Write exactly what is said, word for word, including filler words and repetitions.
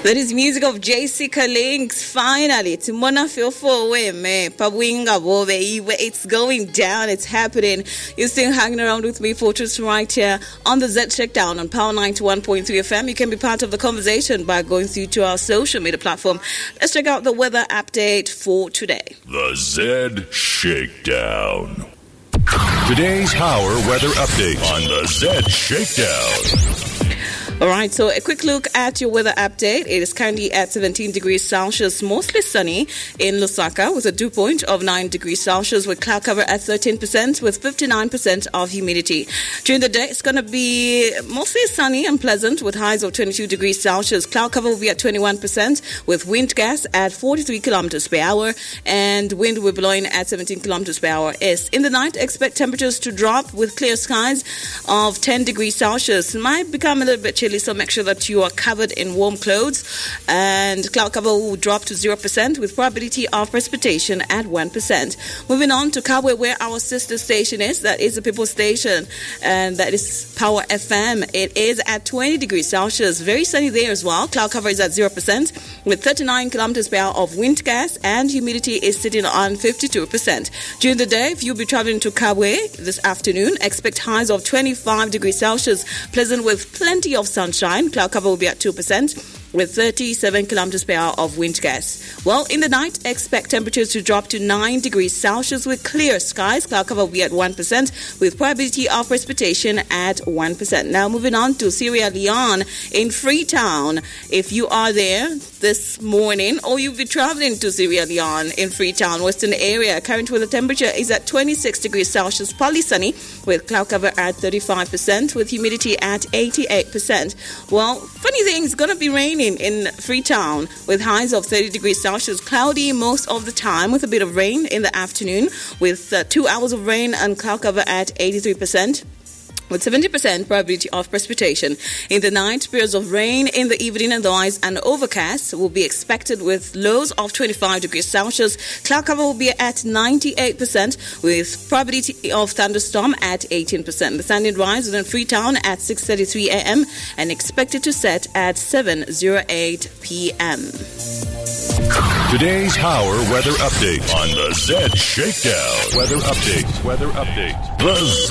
That is music of J C Links. Finally, Timona feel for way, me. Pabwinga Bobe, it's going down, it's happening. You're still hanging around with me, Fortress, right here on the Z Shakedown on Power ninety-one point three F M. You can be part of the conversation by going through to our social media platform. Let's check out the weather update for today. The Z Shakedown. Today's Power Weather Update on the Z Shakedown. All right, so a quick look at your weather update. It is currently at seventeen degrees Celsius, mostly sunny in Lusaka with a dew point of nine degrees Celsius with cloud cover at thirteen percent with fifty-nine percent of humidity. During the day, it's going to be mostly sunny and pleasant with highs of twenty-two degrees Celsius. Cloud cover will be at twenty-one percent with wind gusts at forty-three kilometers per hour and wind will be blowing at seventeen kilometers per hour. Is in the night, expect temperatures to drop with clear skies of ten degrees Celsius. It might become a little bit chilly, so make sure that you are covered in warm clothes. And cloud cover will drop to zero percent with probability of precipitation at one percent. Moving on to Kabwe, where our sister station is. That is the People Station, and that is Power F M. It is at twenty degrees Celsius. Very sunny there as well. Cloud cover is at zero percent with thirty-nine kilometers per hour of wind gas, and humidity is sitting on fifty-two percent. During the day, if you'll be traveling to Kabwe this afternoon, expect highs of twenty-five degrees Celsius, pleasant with plenty of sunshine. Cloud cover will be at two percent with thirty-seven kilometers per hour of wind gas. Well, in the night, expect temperatures to drop to nine degrees Celsius with clear skies. Cloud cover will be at one percent with probability of precipitation at one percent. Now, moving on to Sierra Leone in Freetown. If you are there this morning or you'll be traveling to Sierra Leone in Freetown, Western area, current weather temperature is at twenty-six degrees Celsius, partly sunny with cloud cover at thirty-five percent with humidity at eighty-eight percent. Well, funny thing, it's going to be raining in Freetown with highs of thirty degrees Celsius, cloudy most of the time with a bit of rain in the afternoon with uh, two hours of rain and cloud cover at eighty-three percent. With seventy percent probability of precipitation. In the night, periods of rain in the evening, and otherwise an overcast will be expected with lows of twenty-five degrees Celsius. Cloud cover will be at ninety-eight percent with probability of thunderstorm at eighteen percent. The sun will rise within Freetown at six thirty-three a.m. and expected to set at seven oh eight p.m. Today's Power Weather Update on the Z Shakedown. Weather Update. Weather Update. The